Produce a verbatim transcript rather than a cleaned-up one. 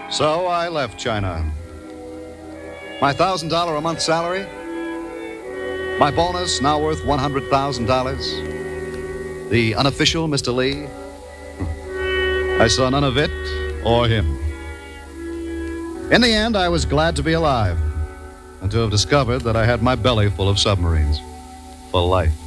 So I left China. My one thousand dollars a month salary, my bonus now worth one hundred thousand dollars. The unofficial Mister Lee, I saw none of it or him. In the end, I was glad to be alive and to have discovered that I had my belly full of submarines for life.